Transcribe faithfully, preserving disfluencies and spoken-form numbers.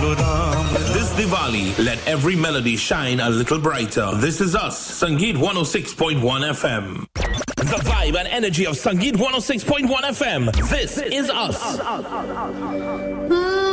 This Diwali, let every melody shine a little brighter. This is us, Sangeet one oh six point one F M. The vibe and energy of Sangeet one oh six point one F M. This is us.